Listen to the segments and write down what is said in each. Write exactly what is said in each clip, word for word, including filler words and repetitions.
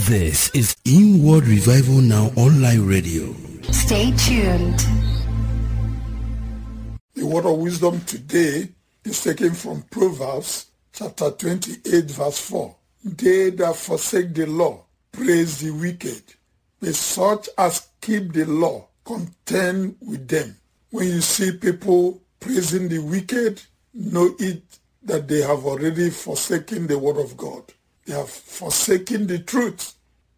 This is Inward Revival Now Online Radio. Stay tuned. The word of wisdom today is taken from Proverbs chapter twenty-eight verse four. They that forsake the law praise the wicked, but such as keep the law contend with them. When you see people praising the wicked, know it that they have already forsaken the word of God. They have forsaken the truth.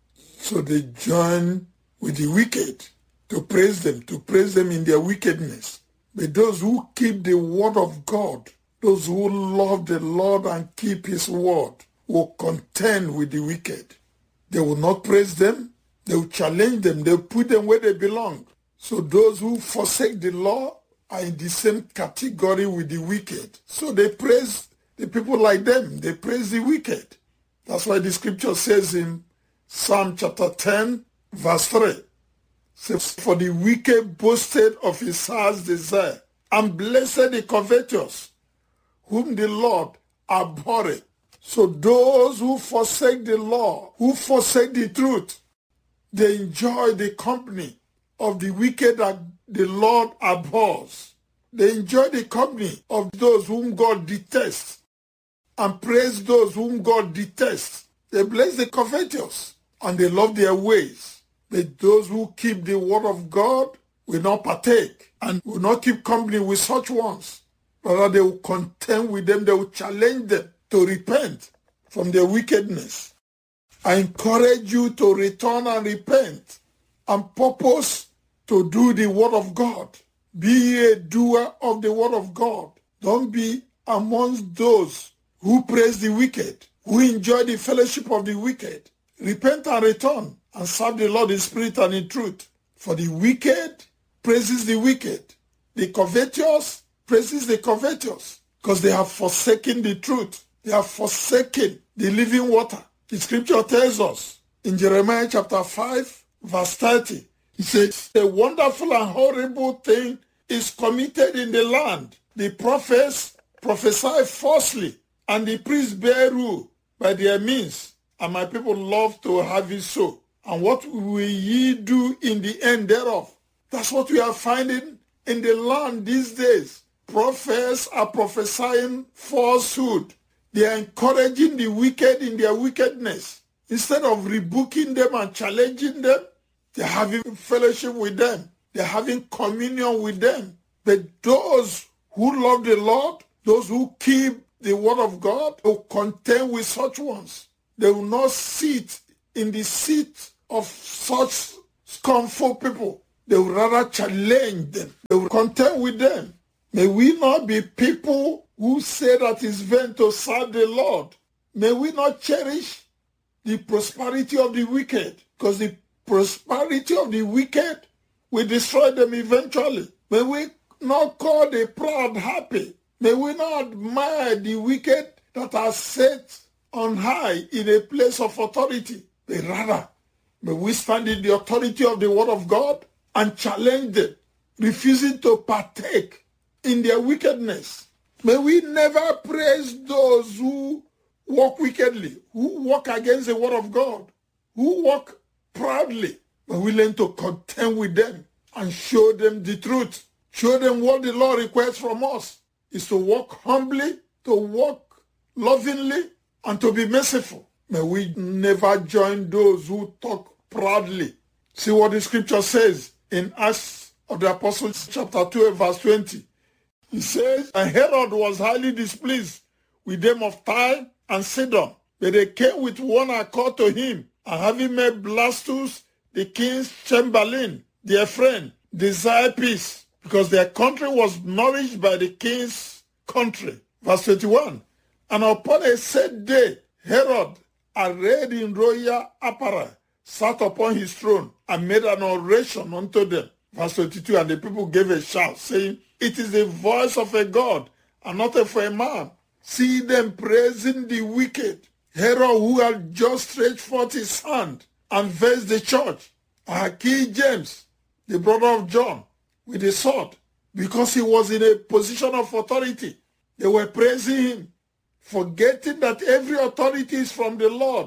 So they join with the wicked to praise them, to praise them in their wickedness. But those who keep the word of God, those who love the Lord and keep his word, will contend with the wicked. They will not praise them. They will challenge them. They will put them where they belong. So those who forsake the law are in the same category with the wicked. So they praise the people like them. They praise the wicked. That's why the scripture says in Psalm chapter ten, verse three, says, for the wicked boasted of his heart's desire, and blessed the covetous, whom the Lord abhorreth. So those who forsake the law, who forsake the truth, they enjoy the company of the wicked that the Lord abhors. They enjoy the company of those whom God detests, and praise those whom God detests. They bless the covetous, and they love their ways. But those who keep the word of God will not partake and will not keep company with such ones. Rather, they will contend with them. They will challenge them to repent from their wickedness. I encourage you to return and repent and purpose to do the word of God. Be a doer of the word of God. Don't be amongst those who praise the wicked, who enjoy the fellowship of the wicked. Repent and return and serve the Lord in spirit and in truth. For the wicked praises the wicked. The covetous praises the covetous, because they have forsaken the truth. They have forsaken the living water. The scripture tells us in Jeremiah chapter five, verse thirty, it says, a wonderful and horrible thing is committed in the land. The prophets prophesy falsely, and the priests bear rule by their means, and my people love to have it so. And what will ye do in the end thereof? That's what we are finding in the land these days. Prophets are prophesying falsehood. They are encouraging the wicked in their wickedness. Instead of rebuking them and challenging them, they're having fellowship with them. They're having communion with them. But those who love the Lord, those who keep the word of God, will contend with such ones. They will not sit in the seat of such scornful people. They will rather challenge them. They will contend with them. May we not be people who say that it's vain to serve the Lord. May we not cherish the prosperity of the wicked, because the prosperity of the wicked will destroy them eventually. May we not call the proud happy. May we not admire the wicked that are set on high in a place of authority. But rather, may we stand in the authority of the word of God and challenge them, refusing to partake in their wickedness. May we never praise those who walk wickedly, who walk against the word of God, who walk proudly. May we learn to contend with them and show them the truth. Show them what the Lord requires from us is to walk humbly, to walk lovingly, and to be merciful. May we never join those who talk proudly. See what the scripture says in Acts of the Apostles chapter two verse twenty. He says, and Herod was highly displeased with them of Tyre and Sidon, but they came with one accord to him, and having made Blastus the king's chamberlain, their friend, desire peace, because their country was nourished by the king's country. Verse twenty-one, and upon a set day, Herod, arrayed in royal apparel, sat upon his throne and made an oration unto them. Verse twenty-two, and the people gave a shout, saying, it is the voice of a God, and not of a man. See them praising the wicked. Herod, who had just stretched forth his hand and vexed the church, and killed James, the brother of John, with a sword, because he was in a position of authority. They were praising him, forgetting that every authority is from the Lord,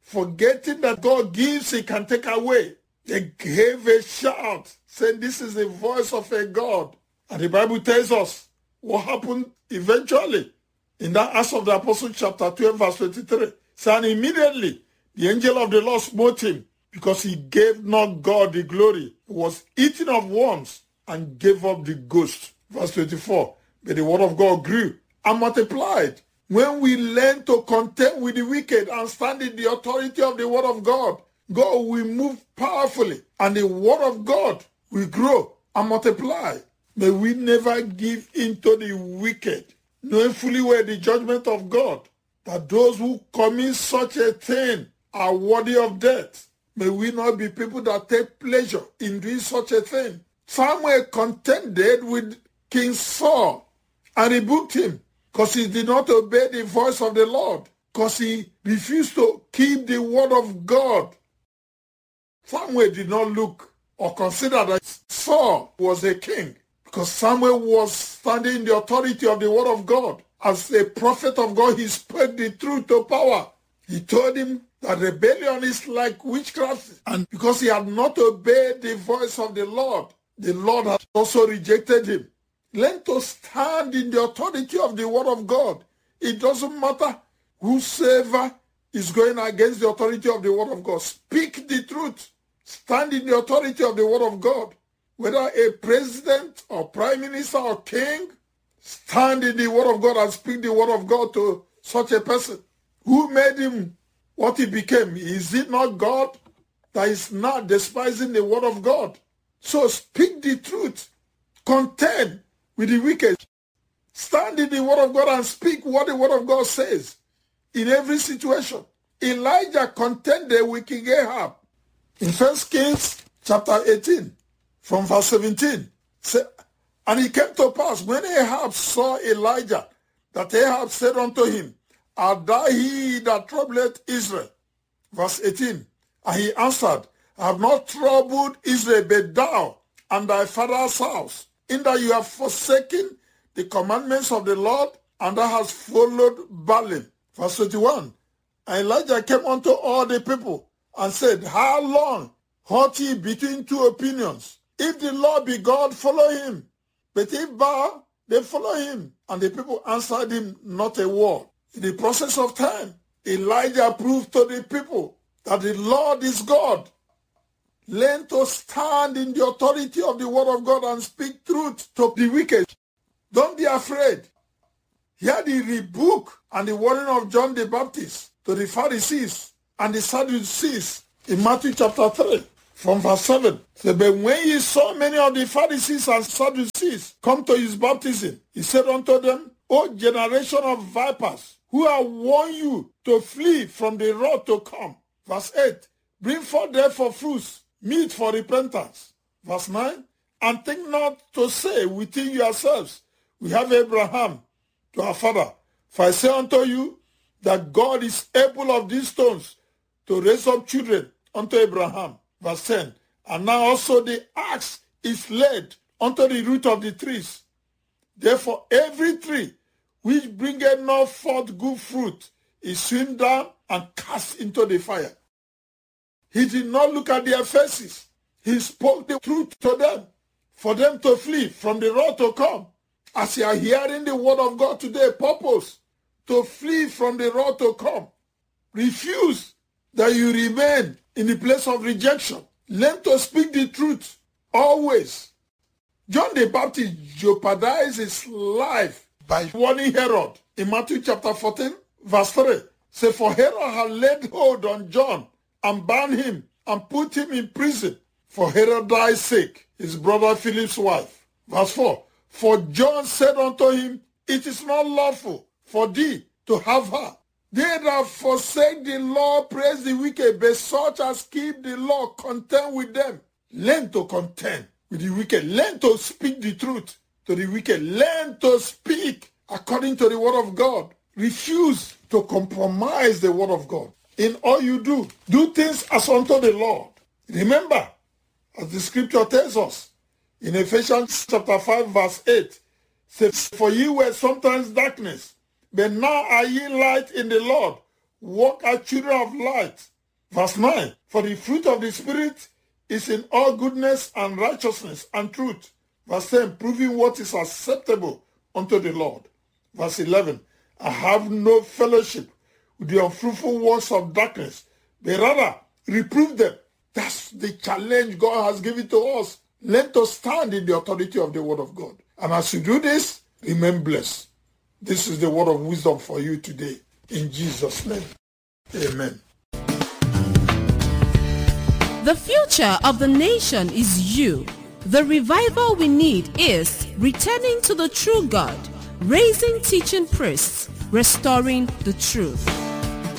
forgetting that God gives, he can take away. They gave a shout, saying, this is the voice of a God. And the Bible tells us what happened eventually in that Acts of the Apostles chapter twelve verse twenty-three. So, and immediately the angel of the Lord smote him, because he gave not God the glory. He was eaten of worms and gave up the ghost. Verse twenty-four, but the word of God grew and multiplied. When we learn to contend with the wicked and stand in the authority of the word of God, God will move powerfully, and the word of God will grow and multiply. May we never give in to the wicked, knowing fully well the judgment of God, that those who commit such a thing are worthy of death. May we not be people that take pleasure in doing such a thing. Samuel contended with King Saul and rebuked him, because he did not obey the voice of the Lord, because he refused to keep the word of God. Samuel did not look or consider that Saul was a king, because Samuel was standing in the authority of the word of God. As a prophet of God, he spoke the truth to power. He told him that rebellion is like witchcraft, and because he had not obeyed the voice of the Lord, the Lord had also rejected him. Learn to stand in the authority of the word of God. It doesn't matter whosoever is going against the authority of the word of God. Speak the truth. Stand in the authority of the word of God. Whether a president or prime minister or king, stand in the word of God and speak the word of God to such a person. Who made him what he became? Is it not God that is not despising the word of God? So speak the truth. Contend with the wicked. Stand in the word of God and speak what the word of God says in every situation. Elijah contended with King Ahab. In First Kings chapter eighteen, from verse seventeen, say, and it came to pass, when Ahab saw Elijah, that Ahab said unto him, art thou he that troubleth Israel? Verse eighteen, and he answered, I have not troubled Israel, but thou and thy father's house, in that you have forsaken the commandments of the Lord, and thou hast followed Baalim. Verse twenty-one, and Elijah came unto all the people, and said, how long halt ye between two opinions? If the Lord be God, follow him. But if Baal, they follow him. And the people answered him not a word. In the process of time, Elijah proved to the people that the Lord is God. Learn to stand in the authority of the word of God and speak truth to the wicked. Don't be afraid. Hear the rebuke and the warning of John the Baptist to the Pharisees and the Sadducees in Matthew chapter three, from verse seven. So, but when he saw many of the Pharisees and Sadducees come to his baptism, he said unto them, O generation of vipers, who have warned you to flee from the wrath to come. Verse eight, bring forth therefore fruits, meet for repentance. Verse nine, and think not to say within yourselves, we have Abraham to our father. For I say unto you, that God is able of these stones to raise up children unto Abraham. Verse ten, and now also the axe is laid unto the root of the trees. Therefore every tree which bringeth not forth good fruit is hewn down and cast into the fire. He did not look at their faces. He spoke the truth to them, for them to flee from the wrath to come. As you are hearing the word of God today, purpose to flee from the wrath to come. Refuse that you remain in the place of rejection. Learn to speak the truth always. John the Baptist jeopardized his life by warning Herod in Matthew chapter fourteen, verse three. Say, for Herod had laid hold on John and bound him and put him in prison for Herod's sake, his brother Philip's wife. Verse four. For John said unto him, it is not lawful for thee to have her. They that forsake the law praise the wicked, but such as keep the law contend with them. Learn to contend with the wicked. Learn to speak the truth to the wicked. Learn to speak according to the word of God. Refuse to compromise the word of God. In all you do, do things as unto the Lord. Remember, as the scripture tells us, in Ephesians chapter five, verse eight, says, for ye were sometimes darkness, but now are ye light in the Lord. Walk as children of light. Verse nine, for the fruit of the Spirit is in all goodness and righteousness and truth. Verse ten, proving what is acceptable unto the Lord. Verse eleven, I have no fellowship with the unfruitful works of darkness, but rather reprove them. That's the challenge God has given to us. Learn to stand in the authority of the word of God. And as you do this, remain blessed. This is the word of wisdom for you today. In Jesus' name, amen. The future of the nation is you. The revival we need is returning to the true God, raising teaching priests, restoring the truth.